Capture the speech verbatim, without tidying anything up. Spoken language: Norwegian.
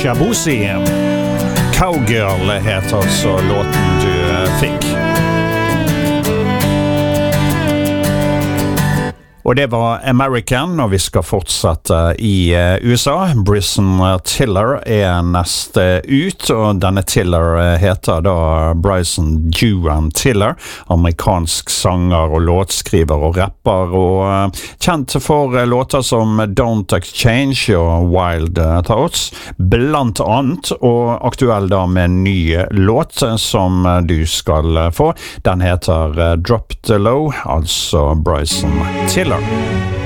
Shabuzi. Cowgirl heter altså låten du fikk. Og det var American, og vi skal fortsette i U S A. Bryson Tiller er neste ut, og denne Tiller heter da Bryson Juan Tiller, amerikansk sanger og låtskriver og rapper, og kjent for låter som Don't Exchange og Wild Thoughts, blant annet, og aktuell da med en ny låt som du skal få. Den heter Drop the Low, altså Bryson Tiller.